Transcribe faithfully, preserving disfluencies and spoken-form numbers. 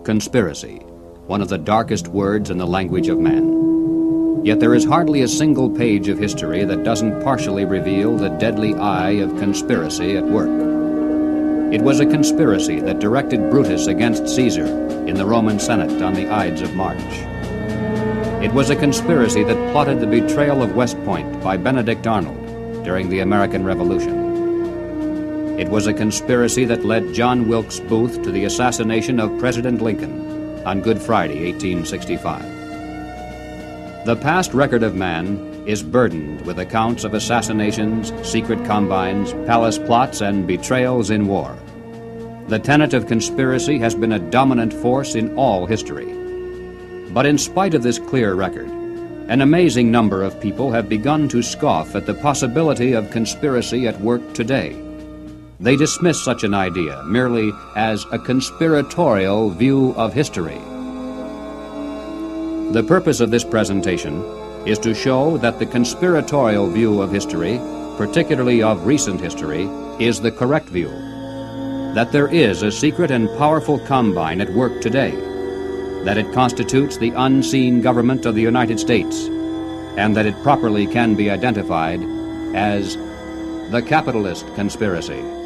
Conspiracy, one of the darkest words in the language of man. Yet there is hardly a single page of history that doesn't partially reveal the deadly eye of conspiracy at work. It was a conspiracy that directed Brutus against Caesar in the Roman Senate on the Ides of March. It was a conspiracy that plotted the betrayal of West Point by Benedict Arnold during the American Revolution. It was a conspiracy that led John Wilkes Booth to the assassination of President Lincoln on Good Friday, eighteen sixty-five. The past record of man is burdened with accounts of assassinations, secret combines, palace plots, and betrayals in war. The tenet of conspiracy has been a dominant force in all history. But in spite of this clear record, an amazing number of people have begun to scoff at the possibility of conspiracy at work today. They dismiss such an idea merely as a conspiratorial view of history. The purpose of this presentation is to show that the conspiratorial view of history, particularly of recent history, is the correct view. That there is a secret and powerful combine at work today, that it constitutes the unseen government of the United States, and that it properly can be identified as the capitalist conspiracy.